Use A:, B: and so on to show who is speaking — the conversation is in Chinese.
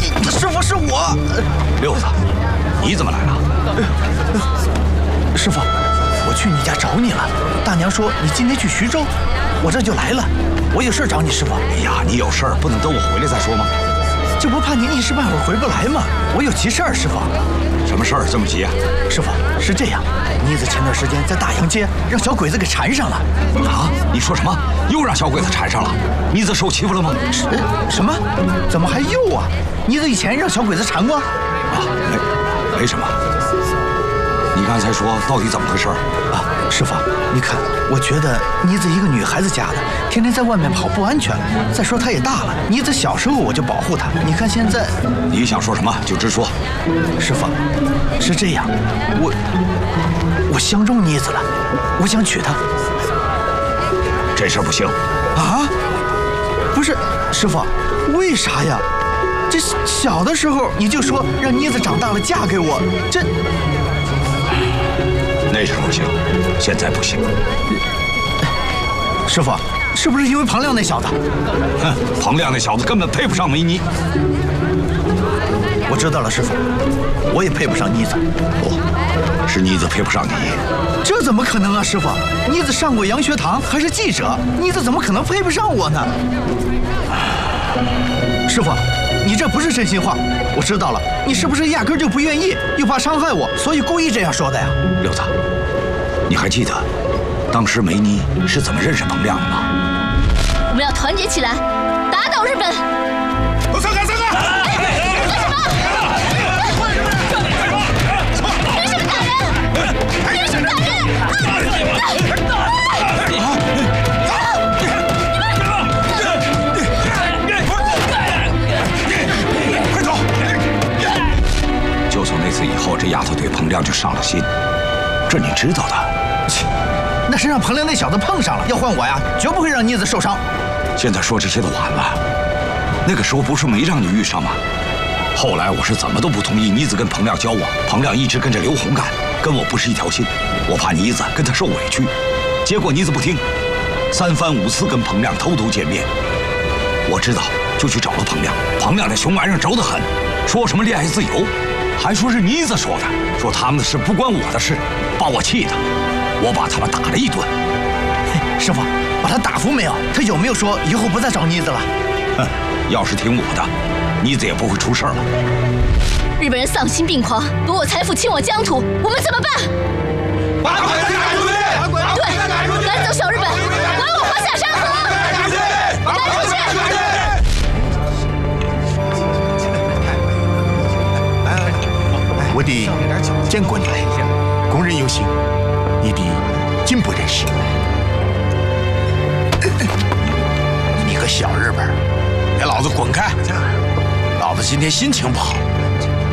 A: 师傅是我。
B: 六子，你怎么来了？
A: 师傅，我去你家找你了。大娘说你今天去徐州，我这就来了。我有事找你，师傅。
B: 哎呀，你有事儿不能等我回来再说吗？
A: 这不怕您一时半会儿回不来吗？我有急事儿，师傅。
B: 什么事儿这么急啊？
A: 师傅，是这样，妮子前段时间在大洋街让小鬼子给缠上了。
B: 啊？你说什么？又让小鬼子缠上了？妮子受欺负了吗？
A: 什么？怎么还又啊？妮子以前让小鬼子缠过？
B: 啊，没什么。你刚才说到底怎么回事
A: 啊？师傅，你看，我觉得妮子一个女孩子家的，天天在外面跑不安全。再说她也大了，妮子小时候我就保护她。你看现在，
B: 你想说什么就直说。
A: 师傅，是这样，我相中妮子了，我想娶她。
B: 这事儿不行。
A: 啊？不是，师傅，为啥呀？这小的时候你就说让妮子长大了嫁给我，这。
B: 那时候行，现在不行。
A: 师傅，是不是因为庞亮那小子？
B: 哼，庞亮那小子根本配不上梅妮。
A: 我知道了，师傅，我也配不上妮子。
B: 不，是妮子配不上你。
A: 这怎么可能啊，师傅？妮子上过洋学堂，还是记者，妮子怎么可能配不上我呢？师傅，你这不是真心话。我知道了，你是不是压根就不愿意，又怕伤害我，所以故意这样说的呀？
B: 六子，你还记得当时梅妮是怎么认识彭亮的吗？
C: 我们要团结起来，打倒日本！
D: 三哥，
C: 干什么？凭什么打人？凭什么打人？
D: 快走！
B: 就从那次以后，这丫头对彭亮就上了心，这你知道的。
A: 切，那是让彭亮那小子碰上了，要换我呀，绝不会让妮子受伤。
B: 现在说这些都晚了，那个时候不是没让你遇上吗？后来我是怎么都不同意妮子跟彭亮交往，彭亮一直跟着刘红干，跟我不是一条心，我怕妮子跟他受委屈，结果妮子不听，3番5次跟彭亮偷偷见面。我知道，就去找了彭亮，彭亮那熊玩意儿轴得很，说什么恋爱自由，还说是妮子说的，说他们的事不关我的事，把我气的，我把他们打了一顿。
A: 师傅，把他打服没有？他有没有说以后不再找妮子了？
B: 哼，要是听我的，妮子也不会出事了。
C: 日本人丧心病狂，夺我财富，侵我疆土，我们怎么办？
D: 把鬼子赶出去！
C: 对，赶走小日本，还我华夏山河！赶出去！
D: 我弟见过你，供人有幸，你弟竟不认识。你个小日本，给老子滚开！老子今天心情不好，